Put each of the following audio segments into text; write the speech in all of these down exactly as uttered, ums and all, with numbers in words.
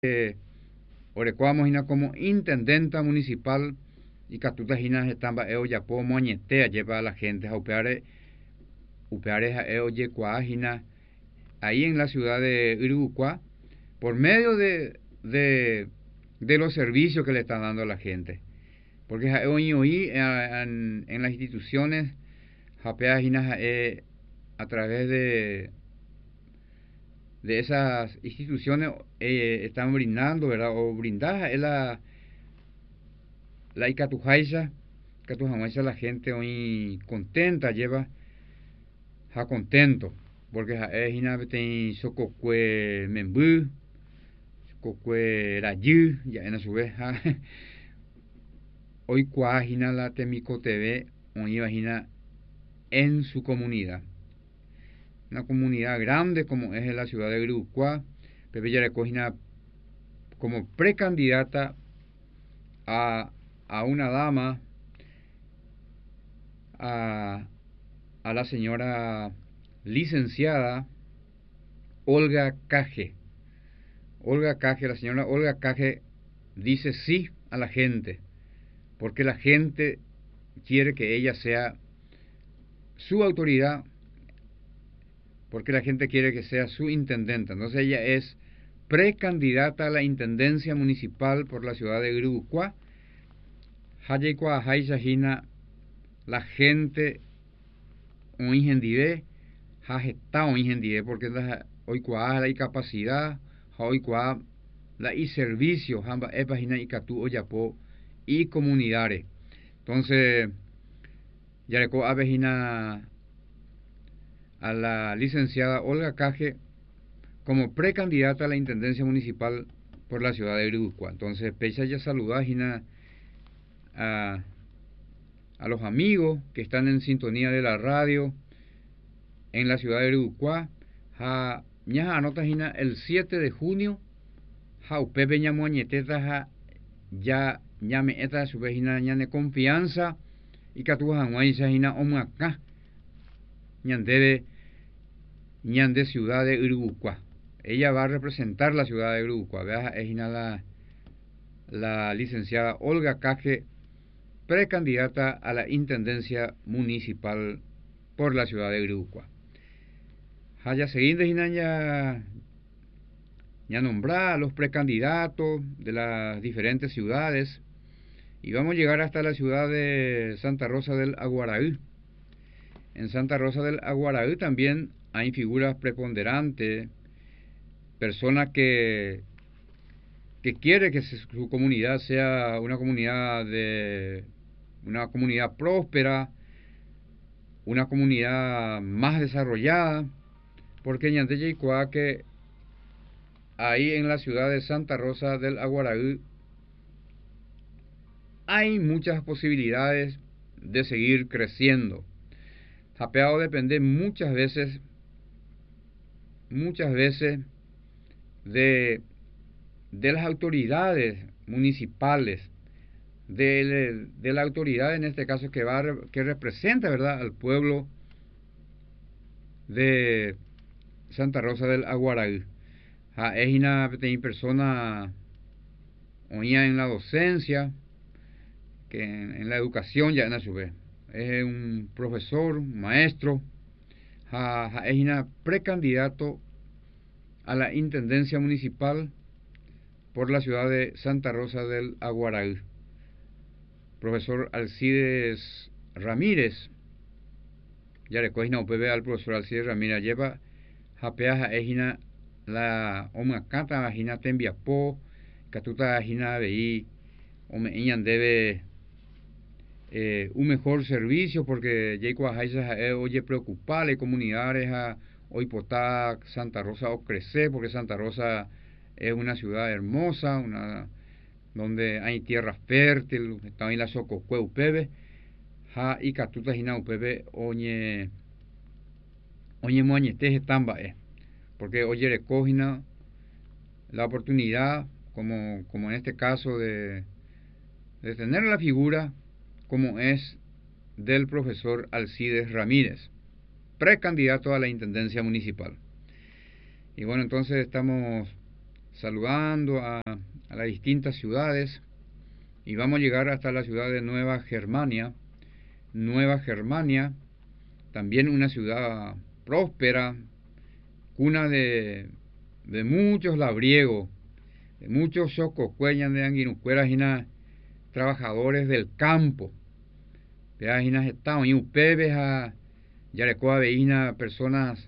eh, orecuamos hina como intendenta municipal y catutas hina estamba eo ya po moñetea lleva a la gente a upeare upeare a eo yecua hina ahí en la ciudad de Uruguay por medio de, de, de los servicios que le están dando a la gente. Porque hoy hoy en, en las instituciones japea hina eh, a través de de esas instituciones eh, están brindando, ¿verdad? O brindar es la la icatujaisa, icatujaisa la gente hoy contenta, lleva ja contento, porque ja es hina beten sococue membu, sococue rayu, ya en a su vez ja hoy cuajina la Temico T V, hoy imagina en su comunidad. Una comunidad grande como es en la ciudad de Grucua, Pepe ya recogina como precandidata a, a una dama, a, a la señora licenciada Olga Caje. Olga Caje, la señora Olga Caje dice sí a la gente, porque la gente quiere que ella sea su autoridad, porque la gente quiere que sea su intendenta. Entonces ella es precandidata a la intendencia municipal por la ciudad de Grucua. Hayekua Haishahina, la gente oingendide, hajeta oingendide, porque la oikua la incapacidad, oikua la y servicio, hamba epagina y catu oyapo y comunidades. Entonces, ya reco avejina a la licenciada Olga Caje como precandidata a la intendencia municipal por la ciudad de Grucua. Entonces, pecha ya saludar a, a los amigos que están en sintonía de la radio en la ciudad de Grucua. Ja, ñaja anota hina el siete de junio, ja upepe ñamuañeteta ja ya ñame eta su vejina ñane confianza y catuja guaysa hina omacá ñandebe ñande ciudad de Grucua. Ella va a representar la ciudad de Grucua. Vea, es la, la licenciada Olga Caje, precandidata a la intendencia municipal por la ciudad de Grucua. Haya seguido ya, ya nombrar a los precandidatos de las diferentes ciudades y vamos a llegar hasta la ciudad de Santa Rosa del Aguaraí. En Santa Rosa del Aguaraí también hay figuras preponderantes, personas que que quiere que su comunidad sea una comunidad de una comunidad próspera, una comunidad más desarrollada, porque ñandeye que ahí en la ciudad de Santa Rosa del Aguaraí hay muchas posibilidades de seguir creciendo. Japeado depende muchas veces, muchas veces de, de las autoridades municipales, de, de la autoridad en este caso que va que representa, ¿verdad?, al pueblo de Santa Rosa del Aguaraí. Es una persona oía en la docencia, que en, en la educación ya en a su vez es un profesor, un maestro, es una precandidato a la intendencia municipal por la ciudad de Santa Rosa del Aguaraí. Profesor Alcides Ramírez, ya le cogina upb al profesor Alcides Ramírez, lleva japea ejina la omacata ajina tembiapo, catuta ajina veí, ome iñan debe eh, un mejor servicio, porque yeco ajaisa eh, oye preocuparle comunidades a hoy potá Santa Rosa o crecer, porque Santa Rosa es una ciudad hermosa, una donde hay tierra fértil, está en la sococue upebe, ja y catuta jina upebe oñe oñe moañete estamba eh, porque oye recogina la oportunidad, como, como en este caso de, de tener la figura como es del profesor Alcides Ramírez, precandidato a la intendencia municipal. Y bueno, entonces estamos saludando a, a las distintas ciudades, y vamos a llegar hasta la ciudad de Nueva Germania. Nueva Germania, también una ciudad próspera, cuna de, de muchos labriegos, de muchos xococueñas de anguinucueras y trabajadores del campo. Veas, estamos y ustedes a Yarecoa veína personas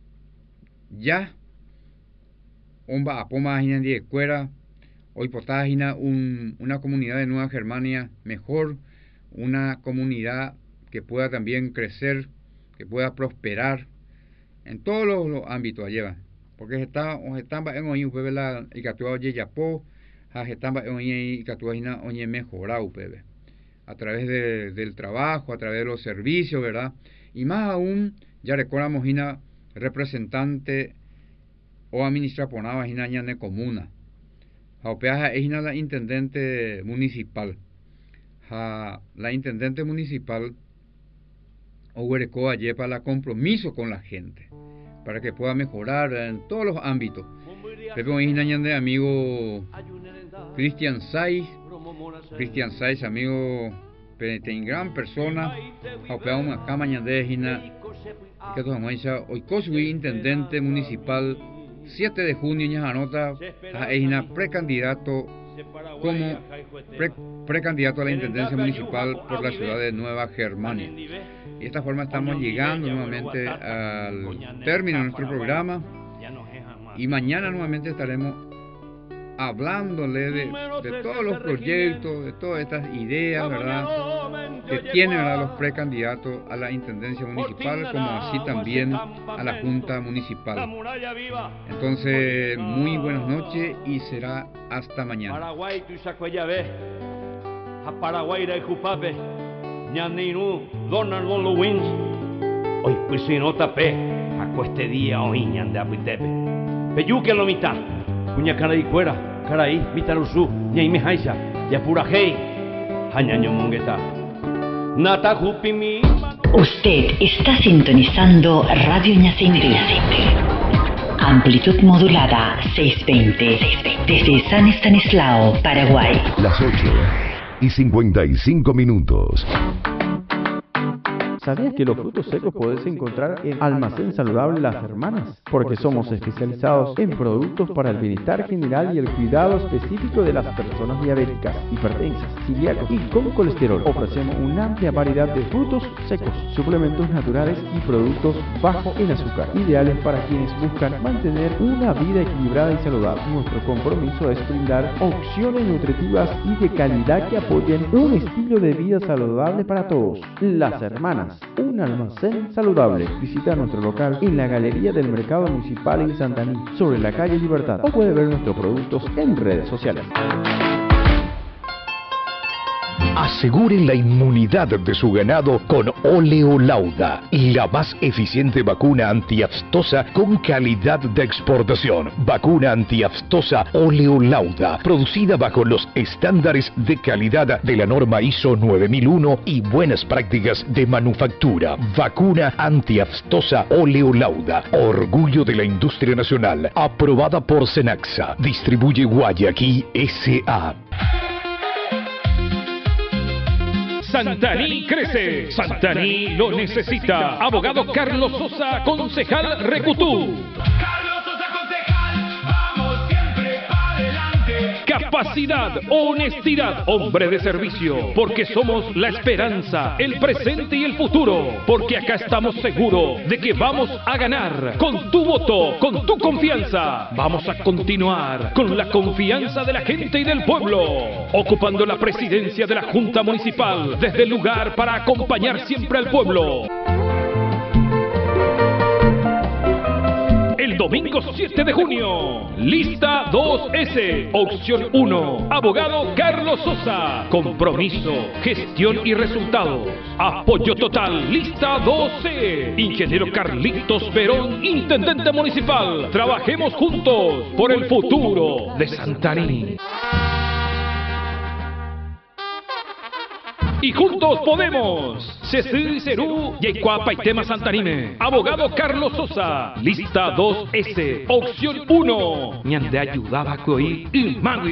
ya omba apoma de cuera hoy potágina un, una comunidad de Nueva Germania mejor, una comunidad que pueda también crecer, que pueda prosperar en todos los, los ámbitos lleva, porque está están en hoy ustedes la y catua yeyapo a están en hoy y catua hina oye mejorado ustedes a través de, del trabajo, a través de los servicios, ¿verdad? Y más aún, ya recordamos hina representante o administra ponaba hina de comuna. Jaopeaja es hina la intendente municipal. Ja, la intendente municipal o huerecoa lleva la compromiso con la gente para que pueda mejorar en todos los ámbitos. Pepe hina de amigo Cristian Saiz. Cristian Saiz, amigo, de gran persona, jaopeamos una cama de hina, que toda mucha, hoy cosui intendente municipal, siete de junio, ña anota, a hina precandidato como pre, precandidato a la intendencia municipal por la ciudad de Nueva Germania. Y de esta forma estamos llegando nuevamente al término de nuestro programa, y mañana nuevamente estaremos hablándole de, de todos los proyectos, de todas estas ideas, ¿verdad?, que tienen, ¿verdad?, los precandidatos a la intendencia municipal, como así también a la junta municipal. Entonces, muy buenas noches y será hasta mañana. Paraguay, tu saco ya ve, a Paraguay de Jupape, ñaninu, Donald Bolo Wins, hoy pues si no tapé, a este día hoy ñan de Apitepe, peyuque lo mitad. Puña cara y cuera, cara ahí, mitarusu, ñay me jaisa, ya pura hey, hañaño mongueta. Nata jupi mi. Usted está sintonizando Radio Ñacindí. Amplitud modulada seiscientos veinte desde San Estanislao, Paraguay. Las ocho y cincuenta y cinco minutos. ¿Sabías que los frutos secos podés encontrar en Almacén Saludable Las Hermanas? Porque somos especializados en productos para el bienestar general y el cuidado específico de las personas diabéticas, hipertensas, celíacos y con colesterol. Ofrecemos una amplia variedad de frutos secos, suplementos naturales y productos bajos en azúcar, ideales para quienes buscan mantener una vida equilibrada y saludable. Nuestro compromiso es brindar opciones nutritivas y de calidad que apoyen un estilo de vida saludable para todos. Las Hermanas, un almacén saludable. Visita nuestro local en la Galería del Mercado Municipal en Santaní, sobre la calle Libertad, o puede ver nuestros productos en redes sociales. Aseguren la inmunidad de su ganado con Oleolauda, la más eficiente vacuna antiaftosa con calidad de exportación. Vacuna antiaftosa Oleolauda, producida bajo los estándares de calidad de la norma I S O nueve mil uno y buenas prácticas de manufactura. Vacuna antiaftosa Oleolauda, orgullo de la industria nacional, aprobada por Senaxa. Distribuye Guayaquil S A Santaní crece, Santaní lo necesita. Abogado Carlos Sosa, concejal Recutú. Carlos Sosa, concejal, vamos siempre adelante. Capacidad, honestidad, hombre de servicio, porque somos la esperanza, el presente y el futuro, porque acá estamos seguros de que vamos a ganar. Con tu voto, con tu confianza, vamos a continuar con la confianza de la gente y del pueblo, ocupando la presidencia de la Junta Municipal desde el lugar para acompañar siempre al pueblo. El domingo siete de junio, lista dos ese, opción uno, abogado Carlos Sosa, compromiso, gestión y resultados, apoyo total, lista doce, ingeniero Carlitos Perón, intendente municipal. Trabajemos juntos por el futuro de Santaní. y juntos podemos. Cesí Cerú, Yecuapa y Tema Santanime. Abogado Carlos Sosa. Lista dos ese. Opción uno. Ñande ayudaba a coí.